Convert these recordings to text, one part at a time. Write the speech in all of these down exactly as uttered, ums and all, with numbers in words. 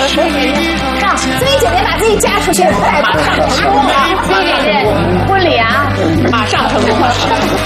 让自己姐姐把自己嫁出去，马上成功了。自己姐姐婚礼啊，马上成功了。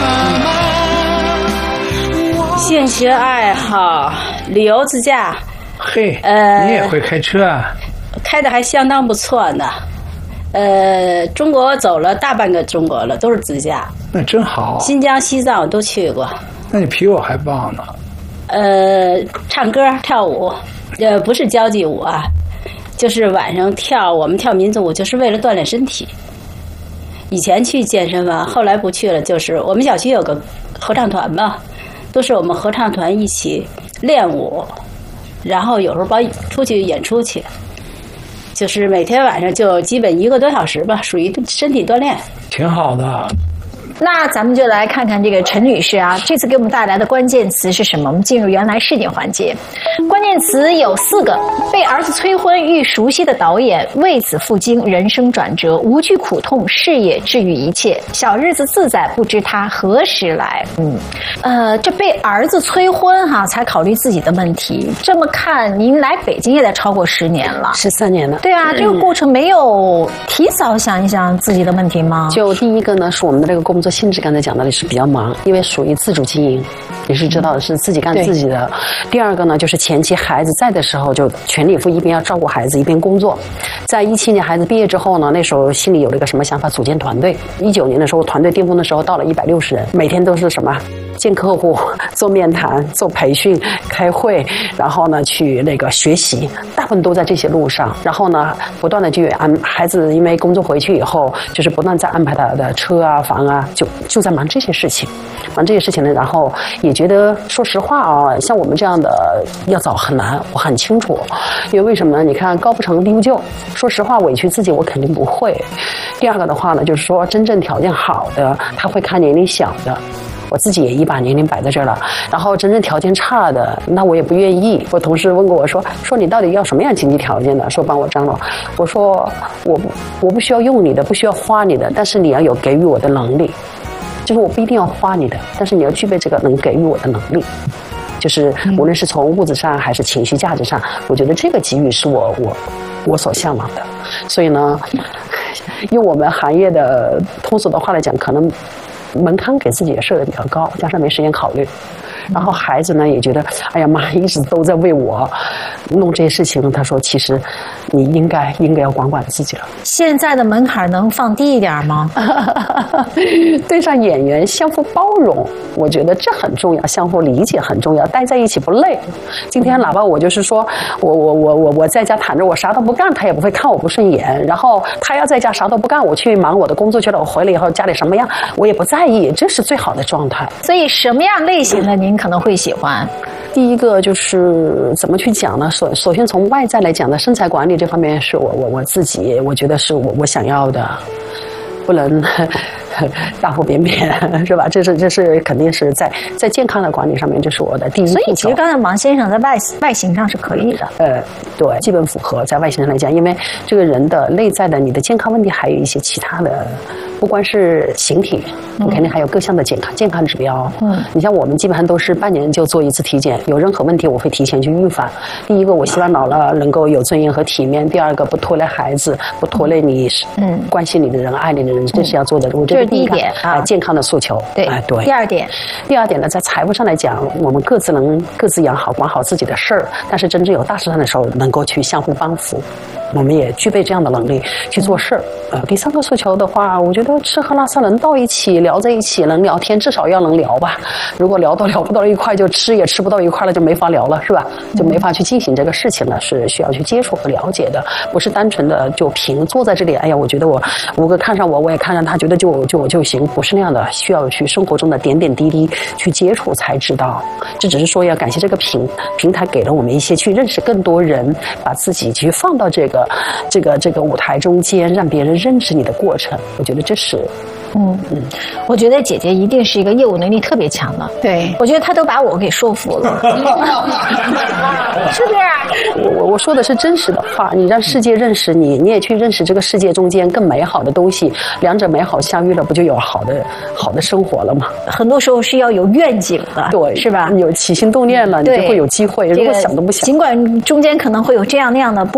兴趣爱好旅游自驾。 嘿，呃，你也会开车啊？ 开的还相当不错呢。呃，中国走了大半个中国了，都是自驾。 那真好。 新疆、西藏我都去过。 那你比我还棒呢。 呃，唱歌跳舞，呃，不是交际舞啊，就是晚上跳。我们跳民族舞就是为了锻炼身体。以前去健身房，后来不去了。就是我们小区有个合唱团嘛，都是我们合唱团一起练舞，然后有时候包出去演出去。就是每天晚上就基本一个多小时吧，属于身体锻炼， 挺好的。 那咱们就来看看这个陈女士啊，这次给我们带来的关键词是什么？我们进入原来视点环节，关键词有四个：被儿子催婚遇熟悉的导演，为子赴京人生转折，无惧苦痛，事业治愈一切，小日子自在，不知他何时来。嗯，呃，这被儿子催婚哈、啊，才考虑自己的问题。这么看，您来北京也得超过十年了， 十三年了。 对啊，这个过程没有提早想一想自己的问题吗？ 就第一个呢，是我们的这个工作性质，刚才讲到的是比较忙，因为属于自主经营，也是知道的是自己干自己的。第二个呢，就是前期孩子在的时候，就全力以赴，一边要照顾孩子，一边工作。在一七年孩子毕业之后呢，那时候心里有了一个什么想法，组建团队。一九年的时候，团队巅峰的时候到了一百六十人，每天都是什么见客户、做面谈、做培训、开会，然后呢去那个学习，大部分都在这些路上。然后呢，不断的去安孩子，因为工作回去以后，就是不断在安排他的车啊、房啊，就就在忙这些事情，忙这些事情呢。然后也觉得，说实话啊，像我们这样的要找很难，我很清楚。因为为什么呢？你看高不成低不就，说实话委屈自己我肯定不会。第二个的话呢，就是说真正条件好的，他会看年龄小的。我自己也一把年龄摆在这儿了，然后真正条件差的，那我也不愿意。我同事问过我说：“说你到底要什么样经济条件的？说帮我张罗。”我说：“我不我不需要用你的，不需要花你的，但是你要有给予我的能力。就是我不一定要花你的，但是你要具备这个能给予我的能力。就是无论是从物质上还是情绪价值上，我觉得这个给予是我我我所向往的。所以呢，用我们行业的通俗的话来讲，可能门槛给自己也设的比较高，加上没时间考虑，然后孩子呢也觉得，哎呀妈，一直都在为我弄这些事情。他说，其实你应该应该要管管自己了。 现在的门槛能放低一点吗？ 对上演员相互包容，我觉得这很重要，相互理解很重要，待在一起不累。今天哪怕我就是说我我我我我在家躺着，我啥都不干，他也不会看我不顺眼。然后他要在家啥都不干，我去忙我的工作去了，我回来以后家里什么样我也不在意，这是最好的状态。 所以什么样类型的您可能会喜欢？ 第一个就是怎么去讲呢？首首先从外在来讲呢，身材管理这方面是我我我自己我觉得是我我想要的，不能大腹便便，是吧？这是这是肯定是在在健康的管理上面，这是我的第一。 所以其实刚才王先生在外外形上是可以的。 呃，对，基本符合在外形上来讲，因为这个人的内在的你的健康问题，还有一些其他的。不光是形体，你肯定还有各项的健康、嗯、健康指标。嗯，你像我们基本上都是半年就做一次体检，有任何问题我会提前去预防。第一个，我希望老了能够有尊严和体面；第二个，不拖累孩子，不拖累你嗯关心你的人、爱你的人，这是要做的。我觉得第一点啊， 健康的诉求。 对、 哎，对。 第二点， 第二点呢，在财务上来讲，我们各自能各自养好、管好自己的事儿，但是真正有大事上的时候，能够去相互帮扶。我们也具备这样的能力去做事儿。呃，第三个诉求的话，我觉得吃喝拉撒能到一起，聊在一起，能聊天，至少要能聊吧。如果聊都聊不到一块，就吃也吃不到一块了，就没法聊了，是吧？就没法去进行这个事情了，是需要去接触和了解的，不是单纯的就凭坐在这里。哎呀，我觉得我吴哥看上我，我也看上他，觉得就就就行，不是那样的，需要去生活中的点点滴滴去接触才知道。这只是说要感谢这个平平台给了我们一些去认识更多人，把自己去放到这个。这个这个舞台中间，让别人认识你的过程，我觉得这是， 嗯嗯，我觉得姐姐一定是一个业务能力特别强的。 对， 我觉得她都把我给说服了，是不是？ 我我说的是真实的话，你让世界认识你，你也去认识这个世界中间更美好的东西，两者美好相遇了，不就有好的好的生活了吗？ 很多时候是要有愿景的， 对， 是吧？ 有起心动念了，你就会有机会。如果想都不想， 尽管中间可能会有这样那样的。